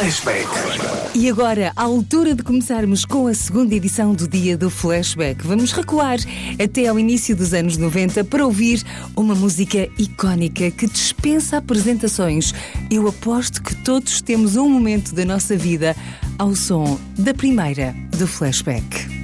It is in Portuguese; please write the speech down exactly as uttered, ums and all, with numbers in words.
Flashback. E agora, à altura de começarmos com a segunda edição do Dia do Flashback, vamos recuar até ao início dos anos noventa para ouvir uma música icónica que dispensa apresentações. Eu aposto que todos temos um momento da nossa vida ao som da primeira do Flashback.